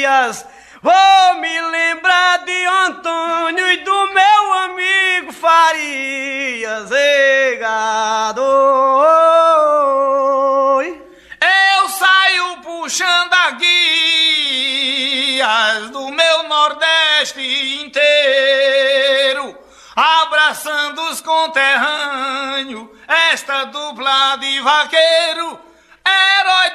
Vou me lembrar de Antônio e do meu amigo Farias, gado. Eu saio puxando a guias do meu Nordeste inteiro, abraçando os conterrâneos, esta dupla de vaqueiro, herói